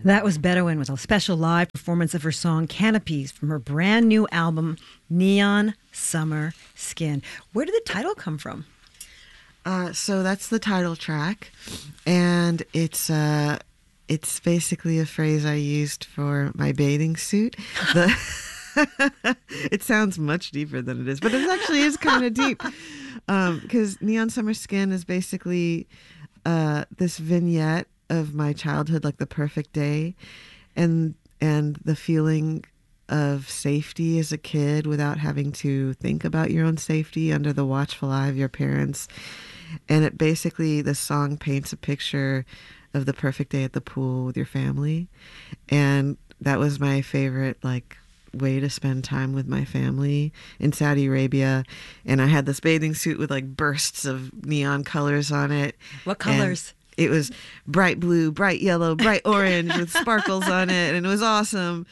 That was Bedouin with a special live performance of her song Canopies from her brand new album Neon Summer Skin. Where did the title come from? So that's the title track, and it's basically a phrase I used for my bathing suit. It sounds much deeper than it is, but it actually is kind of deep, because Neon Summer Skin is basically this vignette of my childhood, like the perfect day, and the feeling of safety as a kid without having to think about your own safety under the watchful eye of your parents. And it basically, the song paints a picture of the perfect day at the pool with your family, and that was my favorite way to spend time with my family in Saudi Arabia. And I had this bathing suit with bursts of neon colors on it. What colors? It was bright blue, bright yellow, bright orange with sparkles on it, and it was awesome.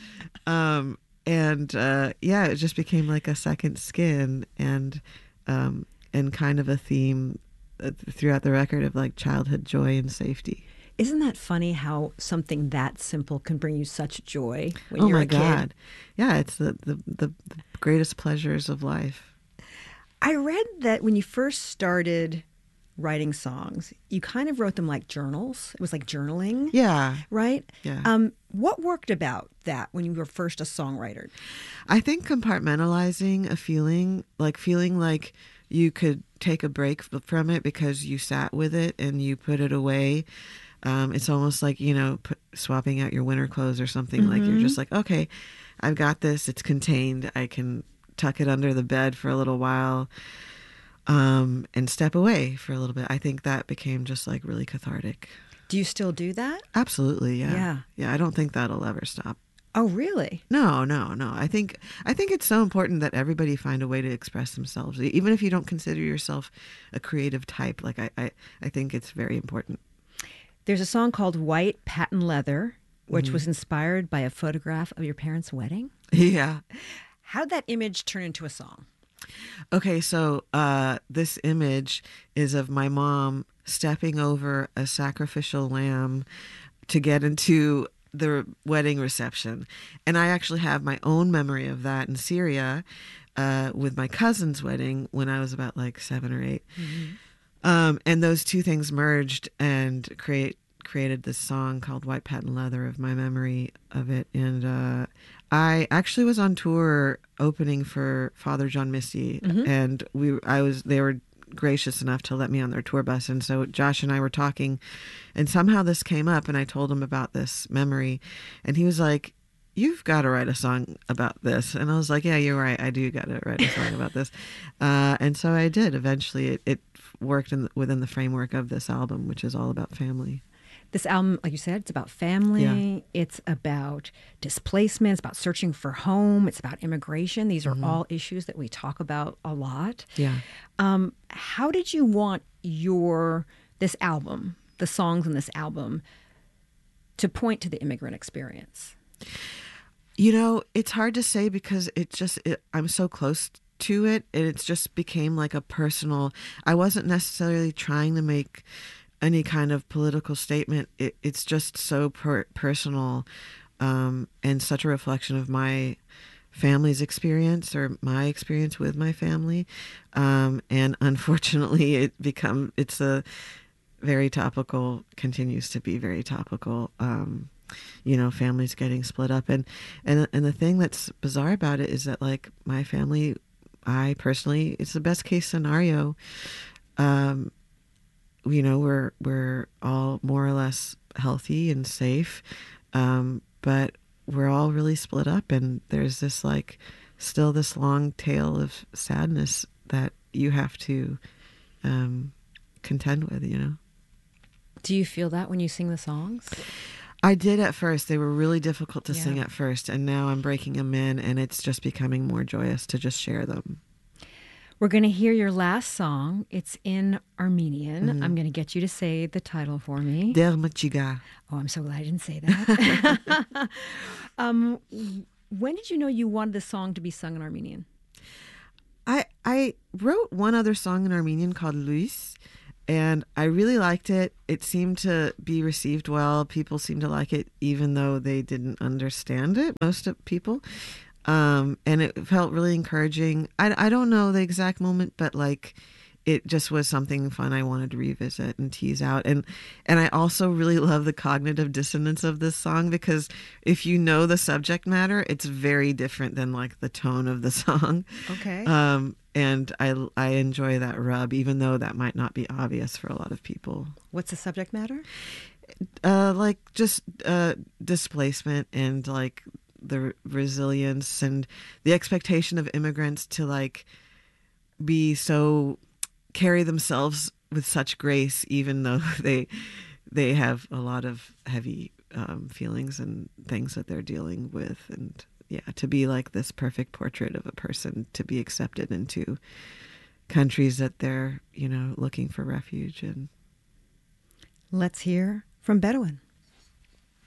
It just became like a second skin, and kind of a theme throughout the record of childhood joy and safety. Isn't that funny how something that simple can bring you such joy when you're a kid? Oh my God. Yeah, it's the greatest pleasures of life. I read that when you first started writing songs, you kind of wrote them like journals. It was like journaling. Yeah. Right? Yeah. What worked about that when you were first a songwriter? I think compartmentalizing a feeling like you could take a break from it because you sat with it and you put it away. It's almost like, swapping out your winter clothes or something. Mm-hmm. Like you're just like, okay, I've got this. It's contained. I can tuck it under the bed for a little while. And step away for a little bit. I think that became just really cathartic. Do you still do that? Absolutely, yeah. Yeah, I don't think that'll ever stop. Oh, really? No. I think it's so important that everybody find a way to express themselves, even if you don't consider yourself a creative type. I think it's very important. There's a song called White Patent Leather, which was inspired by a photograph of your parents' wedding. Yeah. How'd that image turn into a song? Okay, so this image is of my mom stepping over a sacrificial lamb to get into the wedding reception. And I actually have my own memory of that in Syria with my cousin's wedding when I was about 7 or 8. Mm-hmm. And those two things merged and created this song called White Patent Leather of my memory of it. And I actually was on tour opening for Father John Misty, mm-hmm. and they were gracious enough to let me on their tour bus. And so Josh and I were talking, and somehow this came up, and I told him about this memory, and he was like, "You've got to write a song about this." And I was like, "Yeah, you're right. I do got to write a song about this." And so I did. Eventually, it worked within the framework of this album, which is all about family. This album, like you said, it's about family. Yeah. It's about displacement. It's about searching for home. It's about immigration. These are mm-hmm. all issues that we talk about a lot. Yeah. How did you want this album, the songs in this album, to point to the immigrant experience? It's hard to say because I'm so close to it, and it's just became like a personal. I wasn't necessarily trying to make any kind of political statement. It's just so personal, and such a reflection of my family's experience or my experience with my family. And unfortunately, it's a very topical, continues to be very topical. Families getting split up, and the thing that's bizarre about it is that my family, I personally, it's the best case scenario. We're all more or less healthy and safe, but we're all really split up, and there's this still this long tail of sadness that you have to contend with. Do you feel that when you sing the songs? I did at first. They were really difficult to sing at first, and now I'm breaking them in, and it's just becoming more joyous to just share them. We're going to hear your last song. It's in Armenian. Mm-hmm. I'm going to get you to say the title for me. Der Machiga. Oh, I'm so glad I didn't say that. When did you know you wanted the song to be sung in Armenian? I wrote one other song in Armenian called Luis, And I really liked it. It seemed to be received well. People seemed to like it, even though they didn't understand it, most of people. And it felt really encouraging. I don't know the exact moment, but like it just was something fun I wanted to revisit and tease out. And I also really love the cognitive dissonance of this song, because if you know the subject matter, it's very different than like the tone of the song. Okay. And I enjoy that rub, even though that might not be obvious for a lot of people. What's the subject matter? Like just displacement and like the resilience and the expectation of immigrants to like be so carry themselves with such grace, even though they have a lot of heavy feelings and things that they're dealing with. And yeah, to be like this perfect portrait of a person to be accepted into countries that they're, looking for refuge in. Let's hear from Bedouin.